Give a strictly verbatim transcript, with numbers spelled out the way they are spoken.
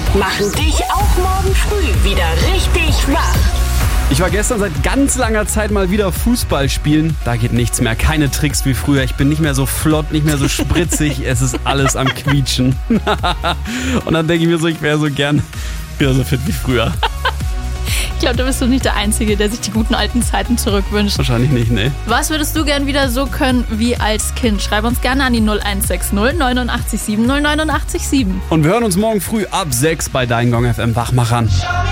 machen dich auch morgen früh wieder richtig wach. Ich war gestern seit ganz langer Zeit mal wieder Fußball spielen. Da geht nichts mehr, keine Tricks wie früher. Ich bin nicht mehr so flott, nicht mehr so spritzig. Es ist alles am Quietschen. Und dann denke ich mir so, ich wäre so gern wieder so fit wie früher. Ich glaube, da bist du nicht der Einzige, der sich die guten alten Zeiten zurückwünscht. Wahrscheinlich nicht, ne? Was würdest du gern wieder so können wie als Kind? Schreib uns gerne an die null eins sechs null neun acht sieben null neun acht sieben. Und wir hören uns morgen früh ab sechs bei Dein Gong F M Wachmachern.